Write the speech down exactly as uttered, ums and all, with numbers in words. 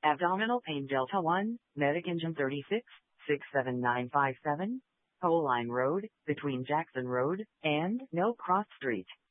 Abdominal pain Delta one, Medic Engine thirty-six, six seven nine five seven, Poline Road, between Jackson Road and Mill Cross Street.